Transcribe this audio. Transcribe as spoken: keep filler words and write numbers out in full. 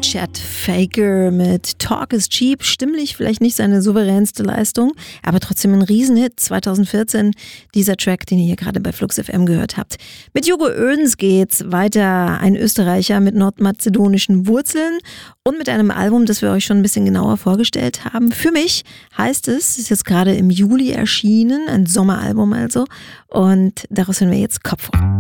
Chet Faker mit Talk is Cheap. Stimmlich vielleicht nicht seine souveränste Leistung, aber trotzdem ein Riesenhit. zwanzig vierzehn, dieser Track, den ihr hier gerade bei Flux F M gehört habt. Mit Jogo Ödens geht's weiter. Ein Österreicher mit nordmazedonischen Wurzeln und mit einem Album, das wir euch schon ein bisschen genauer vorgestellt haben. Für mich heißt es, ist jetzt gerade im Juli erschienen, ein Sommeralbum also. Und daraus hören wir jetzt Kopf hoch.